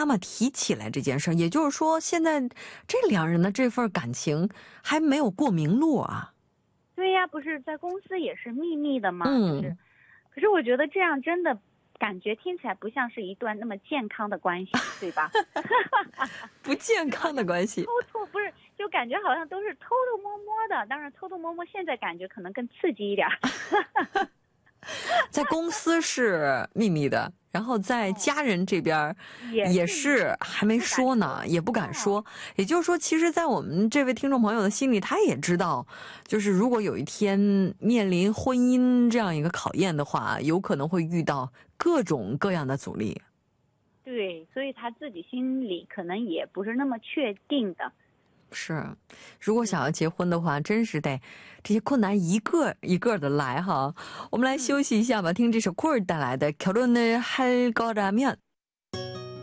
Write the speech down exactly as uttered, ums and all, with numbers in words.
妈妈提起来这件事，也就是说现在这两人的这份感情还没有过明路啊。 对呀，不是在公司也是秘密的吗？ 嗯， 就是，可是我觉得这样真的感觉听起来不像是一段那么健康的关系，对吧？ 不健康的关系， 偷偷不是，就感觉好像都是偷偷摸摸的，当然偷偷摸摸现在感觉可能更刺激一点。 在公司是秘密的，然后在家人这边也是还没说呢，也不敢说。也就是说，其实在我们这位听众朋友的心里，他也知道，就是如果有一天面临婚姻这样一个考验的话，有可能会遇到各种各样的阻力。 对，所以他自己心里可能也不是那么确定的。 是，如果想要结婚的话，真是得这些困难一个一个的来哈。我们来休息一下吧，听这首库尔带来的《결혼을 할 거라면》。